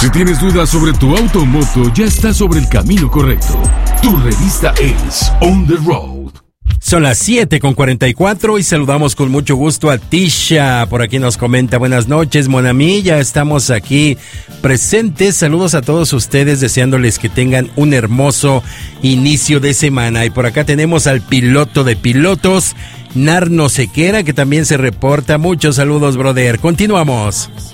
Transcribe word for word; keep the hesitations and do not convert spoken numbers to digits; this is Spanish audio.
Si tienes dudas sobre tu auto o moto, ya estás sobre el camino correcto. Tu revista es On The Road. Son las siete con cuarenta y cuatro y saludamos con mucho gusto a Tisha. Por aquí nos comenta: buenas noches, mon ami, ya estamos aquí presentes. Saludos a todos ustedes, deseándoles que tengan un hermoso inicio de semana. Y por acá tenemos al piloto de pilotos, Narno Sequera, que también se reporta. Muchos saludos, brother. Continuamos.